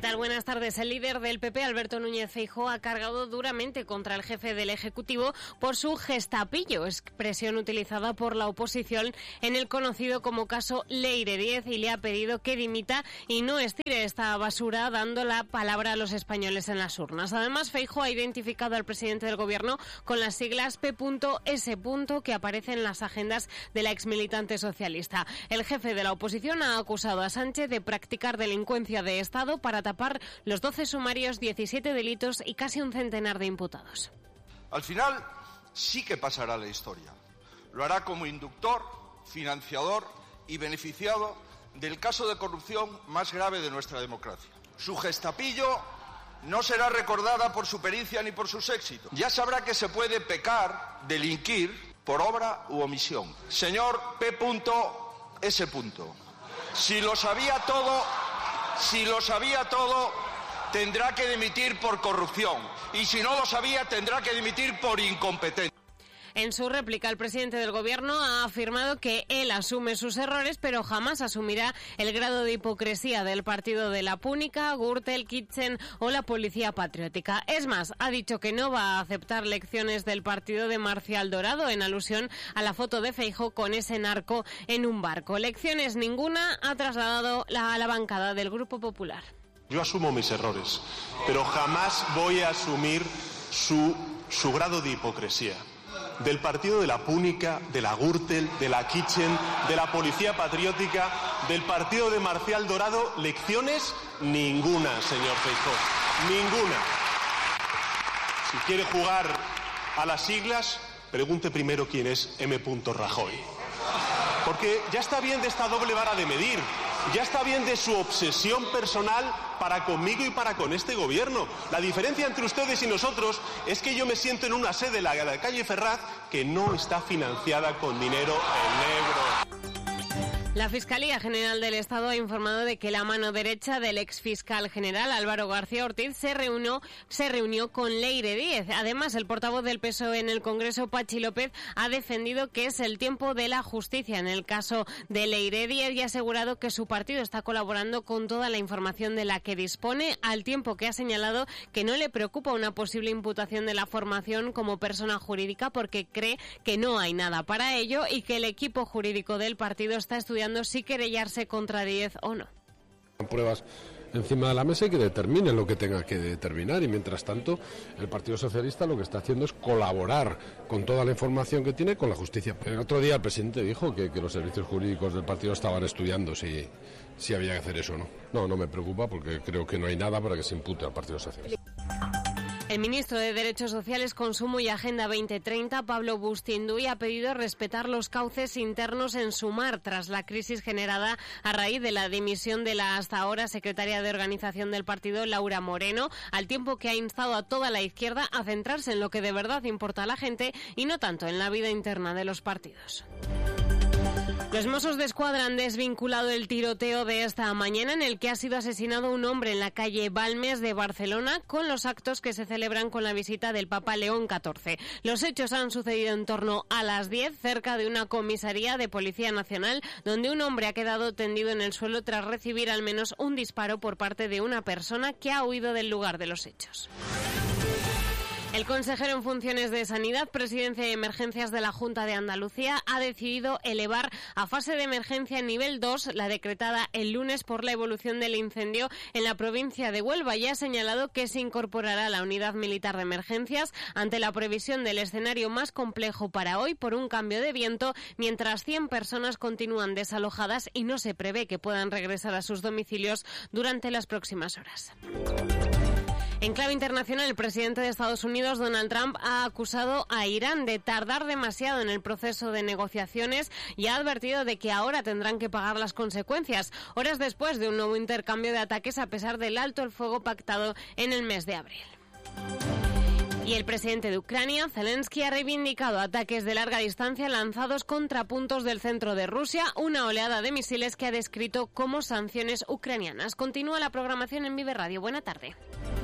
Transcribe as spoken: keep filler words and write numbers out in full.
tal? Buenas tardes. El líder del P P, Alberto Núñez Feijóo, ha cargado duramente contra el jefe del Ejecutivo por su gestapillo, expresión utilizada por la oposición en el conocido como caso Leire Díez, y le ha pedido que dimita y no estire esta basura, dando la palabra a los españoles en las urnas. Además, Feijóo ha identificado al presidente del Gobierno con las siglas P S, que aparecen en las agendas de la exmilitante socialista. El jefe de la oposición ha acusado a Sánchez de practicar delincuencia de Estado para tapar los doce sumarios, diecisiete delitos y casi un centenar de imputados. Al final sí que pasará la historia. Lo hará como inductor, financiador y beneficiado del caso de corrupción más grave de nuestra democracia. Su gestapillo no será recordada por su pericia ni por sus éxitos. Ya sabrá que se puede pecar, delinquir, por obra u omisión. Señor P S, si lo sabía todo... Si lo sabía todo, tendrá que dimitir por corrupción. Y si no lo sabía, tendrá que dimitir por incompetente. En su réplica, el presidente del Gobierno ha afirmado que él asume sus errores, pero jamás asumirá el grado de hipocresía del partido de la Púnica, Gürtel, Kitchen o la Policía Patriótica. Es más, ha dicho que no va a aceptar lecciones del partido de Marcial Dorado, en alusión a la foto de Feijóo con ese narco en un barco. Lecciones ninguna ha trasladado la, a la bancada del Grupo Popular. Yo asumo mis errores, pero jamás voy a asumir su, su grado de hipocresía. Del partido de la Púnica, de la Gürtel, de la Kitchen, de la Policía Patriótica, del partido de Marcial Dorado, lecciones ninguna, señor Feijóo, ninguna. Si quiere jugar a las siglas, pregunte primero quién es M. Rajoy. Porque ya está bien de esta doble vara de medir, ya está bien de su obsesión personal para conmigo y para con este gobierno. La diferencia entre ustedes y nosotros es que yo me siento en una sede, la de la calle Ferraz, que no está financiada con dinero en negro. La Fiscalía General del Estado ha informado de que la mano derecha del exfiscal general Álvaro García Ortiz se reunió, se reunió con Leire Díez. Además, el portavoz del P S O E en el Congreso, Pachi López, ha defendido que es el tiempo de la justicia en el caso de Leire Díez y ha asegurado que su partido está colaborando con toda la información de la que dispone, al tiempo que ha señalado que no le preocupa una posible imputación de la formación como persona jurídica porque cree que no hay nada para ello y que el equipo jurídico del partido está estudiando si querellarse contra Díez o no. Pruebas encima de la mesa y que determinen lo que tenga que determinar, y mientras tanto el Partido Socialista lo que está haciendo es colaborar con toda la información que tiene con la justicia. El otro día el presidente dijo que, que los servicios jurídicos del partido estaban estudiando si, si había que hacer eso o no. No, no me preocupa porque creo que no hay nada para que se impute al Partido Socialista. El ministro de Derechos Sociales, Consumo y Agenda veinte treinta, Pablo Bustinduy, ha pedido respetar los cauces internos en Sumar tras la crisis generada a raíz de la dimisión de la hasta ahora secretaria de organización del partido, Laura Moreno, al tiempo que ha instado a toda la izquierda a centrarse en lo que de verdad importa a la gente y no tanto en la vida interna de los partidos. Los Mossos d'Esquadra han desvinculado el tiroteo de esta mañana en el que ha sido asesinado un hombre en la calle Balmes de Barcelona con los actos que se celebran con la visita del Papa León catorce. Los hechos han sucedido en torno a las diez cerca de una comisaría de Policía Nacional donde un hombre ha quedado tendido en el suelo tras recibir al menos un disparo por parte de una persona que ha huido del lugar de los hechos. El consejero en funciones de Sanidad, Presidencia y Emergencias de la Junta de Andalucía, ha decidido elevar a fase de emergencia nivel dos la decretada el lunes por la evolución del incendio en la provincia de Huelva y ha señalado que se incorporará la unidad militar de emergencias ante la previsión del escenario más complejo para hoy por un cambio de viento, mientras cien personas continúan desalojadas y no se prevé que puedan regresar a sus domicilios durante las próximas horas. En clave internacional, el presidente de Estados Unidos, Donald Trump, ha acusado a Irán de tardar demasiado en el proceso de negociaciones y ha advertido de que ahora tendrán que pagar las consecuencias, horas después de un nuevo intercambio de ataques a pesar del alto el fuego pactado en el mes de abril. Y el presidente de Ucrania, Zelensky, ha reivindicado ataques de larga distancia lanzados contra puntos del centro de Rusia, una oleada de misiles que ha descrito como sanciones ucranianas. Continúa la programación en Vive Radio. Buena tarde.